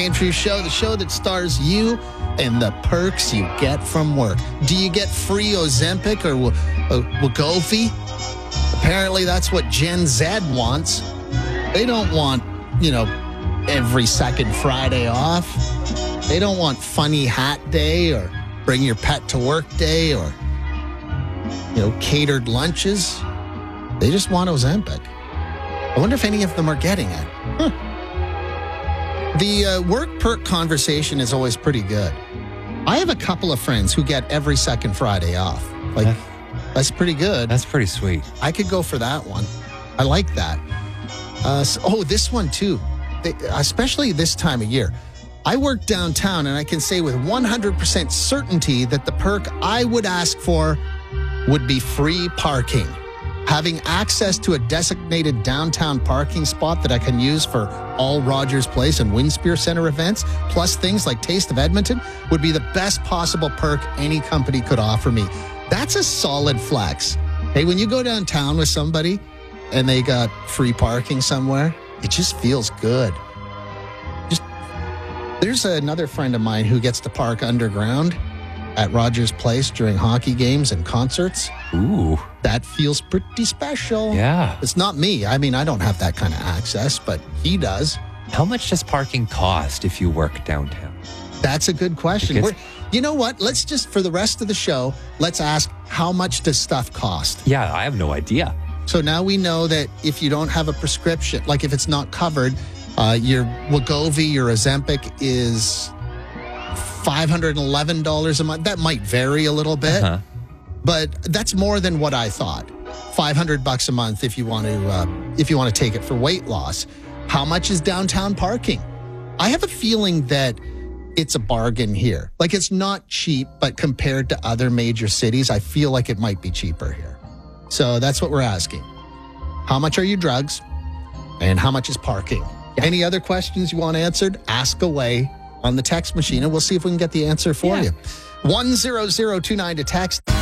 Ryan Andrews Show, the show that stars you and the perks you get from work. Do you get free Ozempic or Wegovy? Apparently, that's what Gen Z wants. They don't want, every second Friday off. They don't want funny hat day or bring your pet to work day or, catered lunches. They just want Ozempic. I wonder if any of them are getting it. The work perk conversation is always pretty good. I have a couple of friends who get every second Friday off. That's pretty good. That's pretty sweet. I could go for that one. I like that. This one too. Especially this time of year. I work downtown and I can say with 100% certainty that the perk I would ask for would be free parking. Having access to a designated downtown parking spot that I can use for all Rogers Place and Winspear Center events, plus things like Taste of Edmonton, would be the best possible perk any company could offer me. That's a solid flex. Hey, when you go downtown with somebody and they got free parking somewhere, it just feels good. There's another friend of mine who gets to park underground at Rogers Place during hockey games and concerts. Ooh. That feels pretty special. Yeah. It's not me. I mean, I don't have that kind of access, but he does. How much does parking cost if you work downtown? That's a good question. You know what? Let's just, for the rest of the show, let's ask, how much does stuff cost? Yeah, I have no idea. So now we know that if you don't have a prescription, like if it's not covered, your Wegovy, your Ozempic is $511 a month. That might vary a little bit, but that's more than what I thought. $500 a month if you want to take it for weight loss. How much is downtown parking? I have a feeling that it's a bargain here. Like, it's not cheap, but compared to other major cities, I feel like it might be cheaper here. So that's what we're asking. How much are your drugs? And how much is parking? Yeah. Any other questions you want answered? Ask away on the text machine, and we'll see if we can get the answer for you. 10029 to text.